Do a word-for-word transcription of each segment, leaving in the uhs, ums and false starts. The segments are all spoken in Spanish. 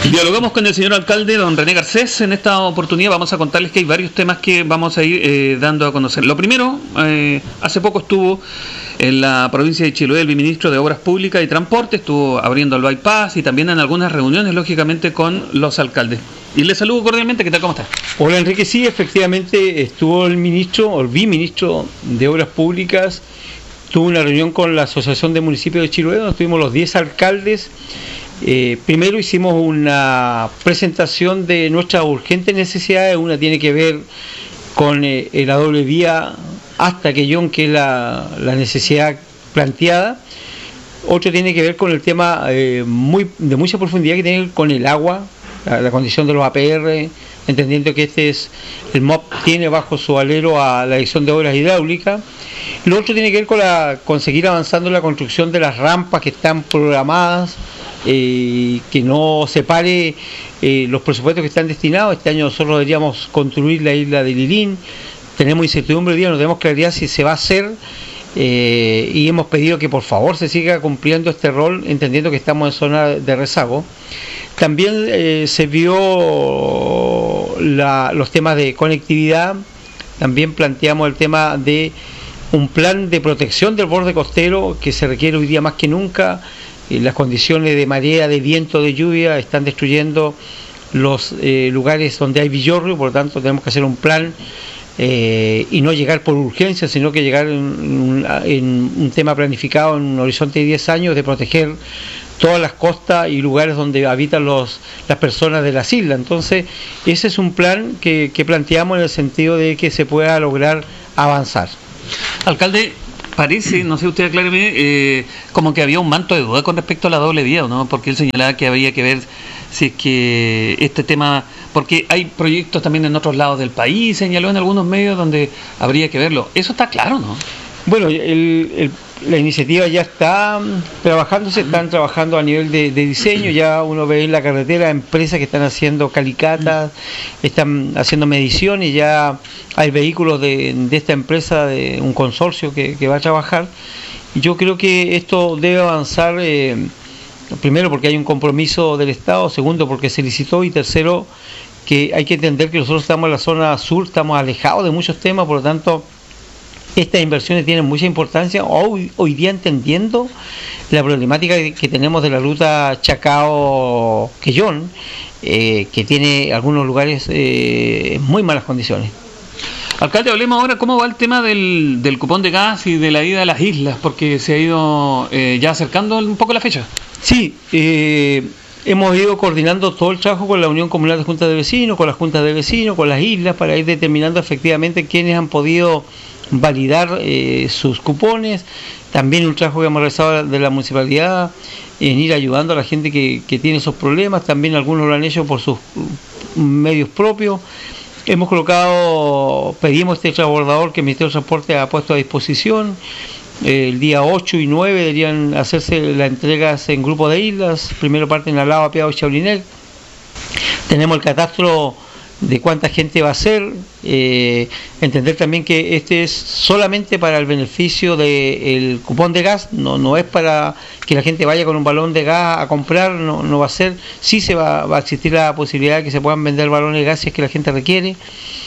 Dialogamos con el señor alcalde, don René Garcés. En esta oportunidad vamos a contarles que hay varios temas que vamos a ir eh, dando a conocer. Lo primero, eh, hace poco estuvo en la provincia de Chiloé el viceministro de Obras Públicas y Transporte, estuvo abriendo el bypass y también en algunas reuniones, lógicamente, con los alcaldes. Y le saludo cordialmente, ¿qué tal? ¿Cómo está? Hola Enrique, sí, efectivamente estuvo el ministro, o el viceministro de Obras Públicas, tuvo una reunión con la Asociación de Municipios de Chiloé, donde estuvimos los diez alcaldes. Eh, primero hicimos una presentación de nuestras urgentes necesidades. Una tiene que ver con eh, la doble vía hasta Quellón, que es la, la necesidad planteada. Otro tiene que ver con el tema eh, muy de mucha profundidad que tiene que ver con el agua, la, la condición de los A P R, entendiendo que este es el M O P tiene bajo su alero a la Dirección de Obras Hidráulicas. Lo otro tiene que ver con, la, con seguir avanzando en la construcción de las rampas que están programadas, eh, que no separe eh, los presupuestos que están destinados. Este año nosotros deberíamos construir la isla de Lilín. Tenemos incertidumbre hoy día, no tenemos claridad si se va a hacer, eh, y hemos pedido que por favor se siga cumpliendo este rol, entendiendo que estamos en zona de rezago. También eh, se vio la, los temas de conectividad. También planteamos el tema de un plan de protección del borde costero que se requiere hoy día más que nunca. Eh, las condiciones de marea, de viento, de lluvia están destruyendo los eh, lugares donde hay villorrio, por lo tanto tenemos que hacer un plan eh, y no llegar por urgencia, sino que llegar en, en un tema planificado en un horizonte de diez años de proteger todas las costas y lugares donde habitan los, las personas de las islas. Entonces, ese es un plan que, que planteamos en el sentido de que se pueda lograr avanzar. Alcalde, parece, no sé, usted acláreme, eh, como que había un manto de duda con respecto a la doble vía, ¿no? Porque él señalaba que habría que ver si es que este tema, porque hay proyectos también en otros lados del país, señaló en algunos medios donde habría que verlo. Eso está claro, ¿no? Bueno, el, el, la iniciativa ya está trabajándose, están trabajando a nivel de, de diseño. Ya uno ve en la carretera empresas que están haciendo calicatas, están haciendo mediciones, ya hay vehículos de, de esta empresa, de un consorcio que, que va a trabajar. Yo creo que esto debe avanzar, eh, primero porque hay un compromiso del Estado, segundo porque se licitó, y tercero que hay que entender que nosotros estamos en la zona sur, estamos alejados de muchos temas, por lo tanto estas inversiones tienen mucha importancia hoy, hoy día, entendiendo la problemática que, que tenemos de la ruta Chacao-Quellón, eh, que tiene algunos lugares eh, en muy malas condiciones. Alcalde, hablemos ahora cómo va el tema del, del cupón de gas y de la ida a las islas, porque se ha ido eh, ya acercando un poco la fecha. Sí, eh, hemos ido coordinando todo el trabajo con la Unión Comunal de Juntas de Vecinos, con las juntas de vecinos, con las islas, para ir determinando efectivamente quiénes han podido validar eh, sus cupones. También un trabajo que hemos realizado de la municipalidad en ir ayudando a la gente que, que tiene esos problemas. También algunos lo han hecho por sus medios propios. Hemos colocado, pedimos este transbordador que el Ministerio de Transporte ha puesto a disposición. Eh, el día ocho y nueve deberían hacerse las entregas en grupo de islas. Primero parte en Alaba, Piao y Chaulinet. Tenemos el catastro de cuánta gente va a ser, eh, entender también que este es solamente para el beneficio del cupón de gas, no no es para que la gente vaya con un balón de gas a comprar, no, no va a ser, sí se va, va a existir la posibilidad de que se puedan vender balones de gas si es que la gente requiere.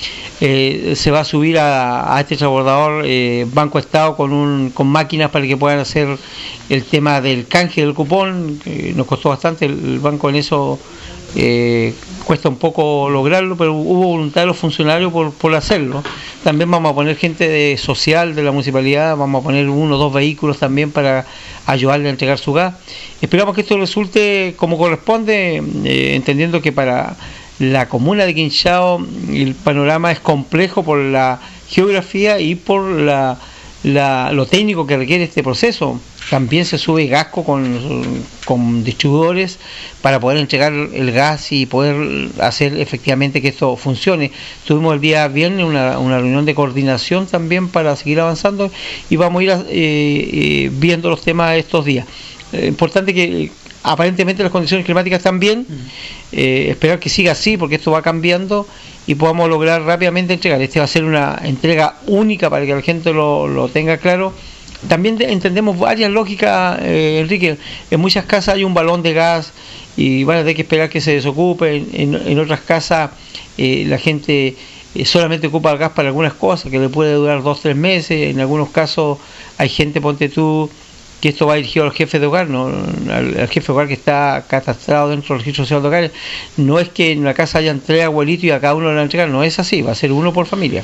Eh, se va a subir a, a este transbordador eh, Banco Estado con un con máquinas para que puedan hacer el tema del canje del cupón, que nos costó bastante, el banco en eso Eh, cuesta un poco lograrlo, pero hubo voluntad de los funcionarios por, por hacerlo. También vamos a poner gente de social de la municipalidad, vamos a poner uno o dos vehículos también para ayudarle a entregar su gas. Esperamos que esto resulte como corresponde, eh, entendiendo que para la comuna de Quinchao el panorama es complejo por la geografía y por la, la, lo técnico que requiere este proceso. También se sube gasco con, con distribuidores para poder entregar el gas y poder hacer efectivamente que esto funcione. Tuvimos el día viernes una, una reunión de coordinación también para seguir avanzando y vamos a ir eh, eh, viendo los temas estos días. Eh, importante que aparentemente las condiciones climáticas están bien, eh, esperar que siga así porque esto va cambiando y podamos lograr rápidamente entregar. Este va a ser una entrega única para que la gente lo, lo tenga claro. También entendemos varias lógicas, eh, Enrique. En muchas casas hay un balón de gas y van a tener que esperar que se desocupen. En, en otras casas eh, la gente eh, solamente ocupa el gas para algunas cosas, que le puede durar dos, tres meses. En algunos casos hay gente, ponte tú, que esto va dirigido al jefe de hogar, no al, al jefe de hogar que está catastrado dentro del registro social de hogares. No es que en la casa hayan tres abuelitos y a cada uno le van a entregar, no es así, va a ser uno por familia.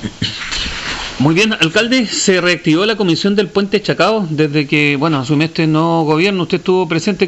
Muy bien, alcalde, se reactivó la comisión del Puente Chacao desde que, bueno, asumió este nuevo gobierno, usted estuvo presente.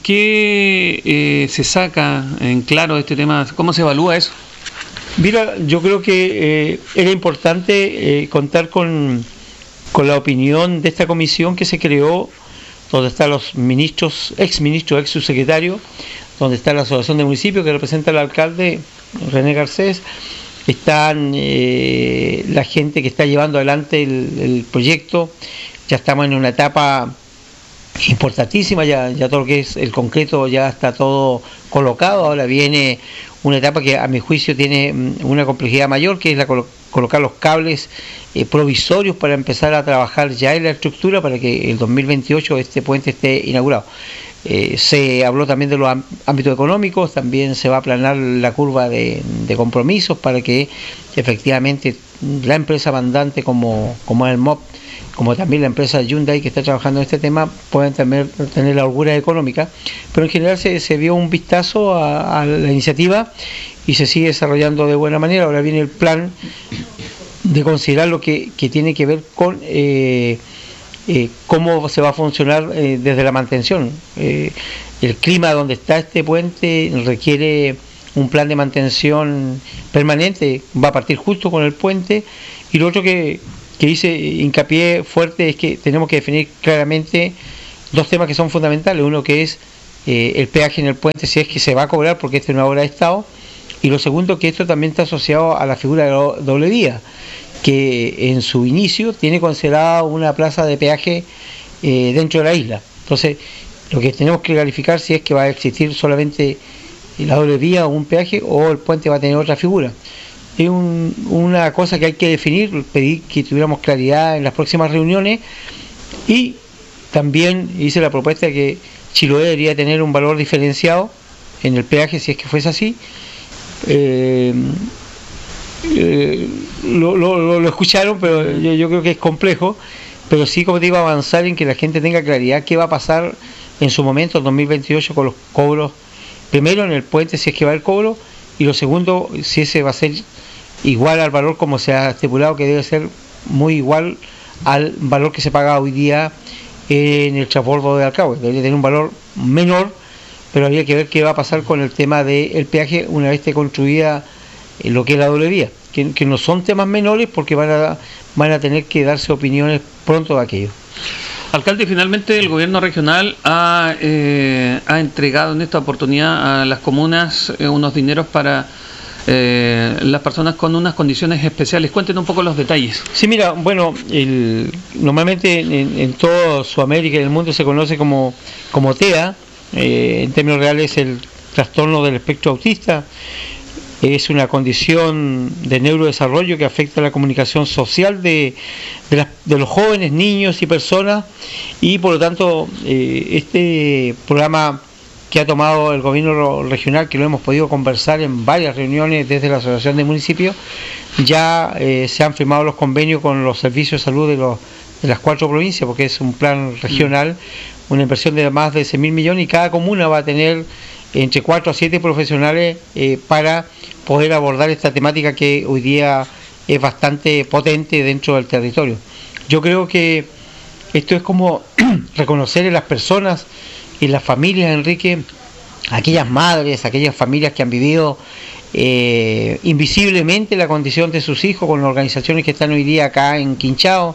¿Qué eh, se saca en claro de este tema? ¿Cómo se evalúa eso? Mira, yo creo que eh, era importante eh, contar con, con la opinión de esta comisión que se creó, donde están los ministros, ex ministros, ex subsecretarios, donde está la Asociación de Municipios que representa al alcalde René Garcés, están eh, la gente que está llevando adelante el, el proyecto. Ya estamos en una etapa importantísima, ya, ya todo lo que es el concreto ya está todo colocado. Ahora viene una etapa que a mi juicio tiene una complejidad mayor, que es la colo- colocar los cables eh, provisorios para empezar a trabajar ya en la estructura para que el dos mil veintiocho este puente esté inaugurado. Eh, se habló también de los ámbitos económicos, también se va a aplanar la curva de, de compromisos para que efectivamente la empresa mandante como, como el M O P, como también la empresa Hyundai que está trabajando en este tema, puedan tener, tener la holgura económica. Pero en general se, se vio un vistazo a, a la iniciativa y se sigue desarrollando de buena manera. Ahora viene el plan de considerar lo que, que tiene que ver con eh, eh, cómo se va a funcionar eh, desde la mantención. Eh, el clima donde está este puente requiere un plan de mantención permanente, va a partir justo con el puente. Y lo otro que, que hice hincapié fuerte es que tenemos que definir claramente dos temas que son fundamentales. Uno que es eh, el peaje en el puente, si es que se va a cobrar, porque esto es una obra de Estado. Y lo segundo, que esto también está asociado a la figura de la doble vía, que en su inicio tiene considerada una plaza de peaje eh, dentro de la isla. Entonces, lo que tenemos que clarificar si es que va a existir solamente la doble vía o un peaje, o el puente va a tener otra figura. Es un, una cosa que hay que definir, pedí que tuviéramos claridad en las próximas reuniones, y también hice la propuesta de que Chiloé debería tener un valor diferenciado en el peaje si es que fuese así. Eh, eh, lo, lo, lo escucharon, pero yo, yo creo que es complejo, pero sí, como te digo, avanzar en que la gente tenga claridad qué va a pasar en su momento, en dos mil veintiocho, con los cobros, primero en el puente si es que va el cobro, y lo segundo, si ese va a ser igual al valor como se ha estipulado, que debe ser muy igual al valor que se paga hoy día en el transbordo de Alcagüe. Debería tener un valor menor, pero habría que ver qué va a pasar con el tema del peaje una vez esté construida lo que es la doble vía, que, que no son temas menores, porque van a, van a tener que darse opiniones pronto de aquello. Alcalde, finalmente el gobierno regional ha, eh, ha entregado en esta oportunidad a las comunas eh, unos dineros para eh, las personas con unas condiciones especiales. Cuéntenos un poco los detalles. Sí, mira, bueno, el, normalmente en, en toda Sudamérica y el mundo se conoce como, como T E A, eh, en términos reales el trastorno del espectro autista. Es una condición de neurodesarrollo que afecta la comunicación social de, de, las, de los jóvenes, niños y personas, y por lo tanto eh, este programa que ha tomado el gobierno regional, que lo hemos podido conversar en varias reuniones desde la Asociación de Municipios, ya eh, se han firmado los convenios con los servicios de salud de, los, de las cuatro provincias, porque es un plan regional, una inversión de más de seis mil millones, y cada comuna va a tener entre cuatro a siete profesionales eh, para poder abordar esta temática que hoy día es bastante potente dentro del territorio. Yo creo que esto es como reconocer en las personas, en las familias, Enrique, aquellas madres, aquellas familias que han vivido eh, invisiblemente la condición de sus hijos, con organizaciones que están hoy día acá en Quinchao,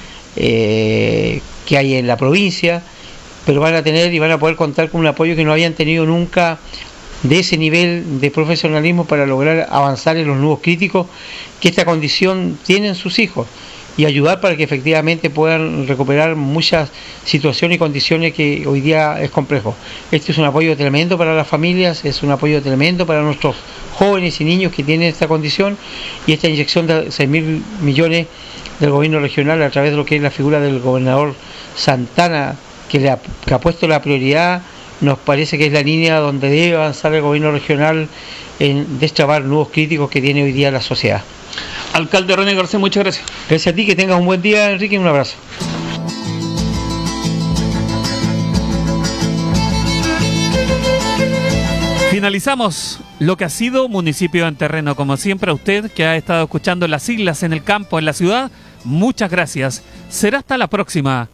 eh, que hay en la provincia, pero van a tener y van a poder contar con un apoyo que no habían tenido nunca de ese nivel de profesionalismo para lograr avanzar en los nuevos críticos que esta condición tienen sus hijos, y ayudar para que efectivamente puedan recuperar muchas situaciones y condiciones que hoy día es complejo. Este es un apoyo tremendo para las familias, es un apoyo tremendo para nuestros jóvenes y niños que tienen esta condición, y esta inyección de seis mil millones del gobierno regional a través de lo que es la figura del gobernador Santana, que, le ha, que ha puesto la prioridad nos parece que es la línea donde debe avanzar el gobierno regional en destrabar nuevos críticos que tiene hoy día la sociedad. Alcalde René Garcés, muchas gracias. Gracias a ti, que tengas un buen día, Enrique, y un abrazo. Finalizamos lo que ha sido Municipio en Terreno. Como siempre, a usted que ha estado escuchando las siglas en el campo, en la ciudad, muchas gracias. Será hasta la próxima.